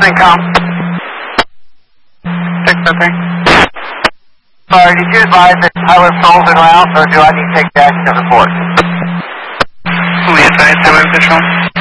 com. 603. Sorry, did you advise that Tyler Patrol's en route, or do I need to take the action to report? We advise Highway Patrol.